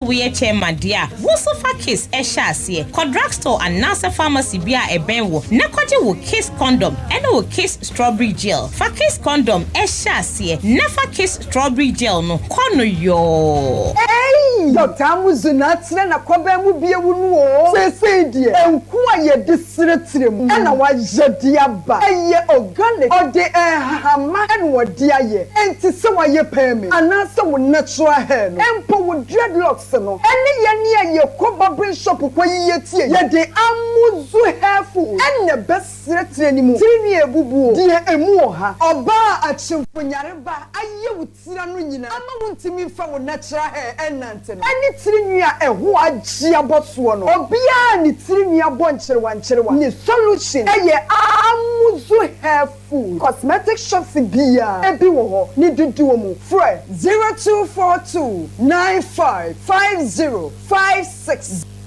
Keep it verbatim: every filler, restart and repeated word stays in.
we chairman dia. Wusufa kiss esha asie. Ko drugstore and nasa pharmacy bia ebenwo. Nakwaje wo kiss condom. Ene wo kiss strawberry gel. Fa kiss condom esha asie. Never kiss strawberry gel no. Kono yo. Hey, Doctor Amuzu na atre na kwaba mu bie wu no o. Se se die. Enku aye disretire mu. Na wa jedi aba. Eye organic. Ode eh hama ene wodi aye. Enti se wa ye peme. Ana se wo natural hair no. Empo wo dreadlocks no. Ene ye ne aye koba brain shop kwa yiye tie. Ye de Amuzu hairful. Ene besretire ni mu. Tiri ni ebubu. Die emu oha. Oba achimfonyare ba aye wutira no nyina. Ama wuntimi fa wo natural hair enante no. Ani tiri nua eho agye aboso no. Obia ni tiri nua bonkyere wankyere ni solution eye Amuzu hairful cosmetic shops bia ebi wo ho ni dudu mu frɛ zero two four two nine five five zero five six